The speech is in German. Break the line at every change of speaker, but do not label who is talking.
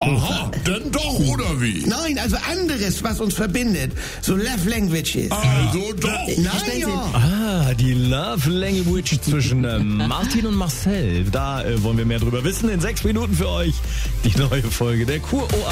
Aha, denn doch, oder wie?
Nein, also anderes, was uns verbindet. So Love Languages.
Also doch.
Nein, ja.
Die Love Language zwischen Martin und Marcel. Da wollen wir mehr drüber wissen. In 6 Minuten für euch die neue Folge der Kur-OA.